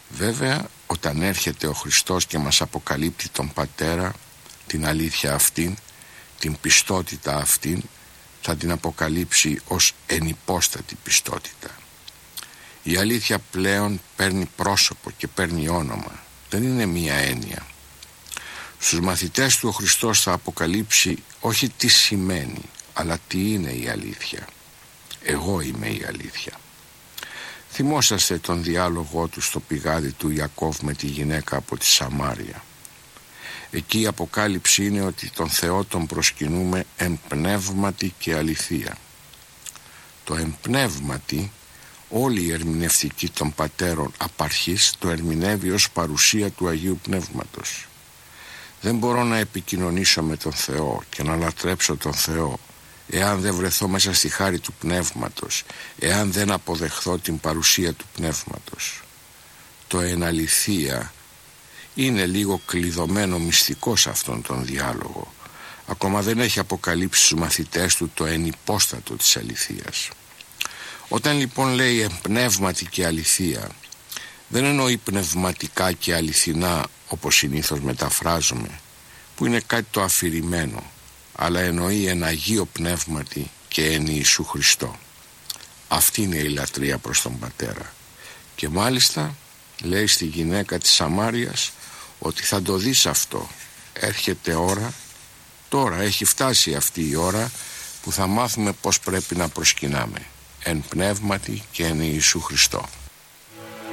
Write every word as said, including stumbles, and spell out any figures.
Βέβαια, όταν έρχεται ο Χριστός και μας αποκαλύπτει τον Πατέρα, την αλήθεια αυτήν, την πιστότητα αυτήν, θα την αποκαλύψει ως ενυπόστατη πιστότητα. Η αλήθεια πλέον παίρνει πρόσωπο και παίρνει όνομα, δεν είναι μία έννοια. Στους μαθητές του ο Χριστός θα αποκαλύψει όχι τι σημαίνει, αλλά τι είναι η αλήθεια. Εγώ είμαι η αλήθεια. Θυμόσαστε τον διάλογό του στο πηγάδι του Ιακώβ με τη γυναίκα από τη Σαμάρια. Εκεί η αποκάλυψη είναι ότι τον Θεό τον προσκυνούμε εν πνεύματι και αληθεία. Το εν πνεύματι, όλη η ερμηνευτική των πατέρων απαρχής το ερμηνεύει ως παρουσία του Αγίου Πνεύματος. Δεν μπορώ να επικοινωνήσω με τον Θεό και να λατρέψω τον Θεό εάν δεν βρεθώ μέσα στη χάρη του Πνεύματος, εάν δεν αποδεχθώ την παρουσία του Πνεύματος. Το εν αληθεία είναι λίγο κλειδωμένο μυστικό σε αυτόν τον διάλογο. Ακόμα δεν έχει αποκαλύψει στους μαθητές του το ενυπόστατο της αληθείας. Όταν λοιπόν λέει εν πνεύματι και αληθεία, δεν εννοεί πνευματικά και αληθινά όπως συνήθως μεταφράζουμε, που είναι κάτι το αφηρημένο, αλλά εννοεί εν Αγίο Πνεύματι και εν Ιησού Χριστώ. Αυτή είναι η λατρεία προς τον Πατέρα. Και μάλιστα λέει στη γυναίκα της Σαμάριας ότι θα το δεις αυτό. Έρχεται ώρα, τώρα έχει φτάσει αυτή η ώρα που θα μάθουμε πως πρέπει να προσκυνάμε. Εν πνεύματι και εν Ιησού Χριστώ.